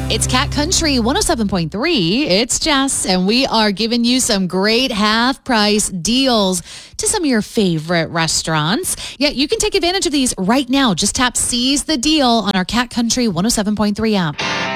It's Cat Country 107.3. It's Jess, and we are giving you some great half-price deals to some of your favorite restaurants. Yeah, you can take advantage of these right now. Just tap Seize the Deal on our Cat Country 107.3 app.